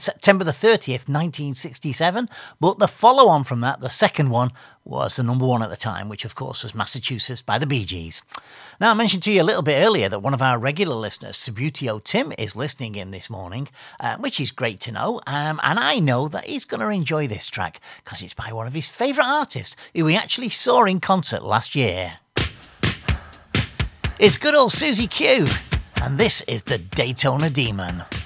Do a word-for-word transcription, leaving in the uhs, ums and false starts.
September the thirtieth, nineteen sixty-seven, but the follow-on from that, the second one, was the number one at the time, which of course was Massachusetts by the Bee Gees. Now, I mentioned to you a little bit earlier that one of our regular listeners, Subutio Tim, is listening in this morning, uh, which is great to know, um, and I know that he's going to enjoy this track, because it's by one of his favourite artists, who we actually saw in concert last year. It's good old Susie Q, and this is the Daytona Demon.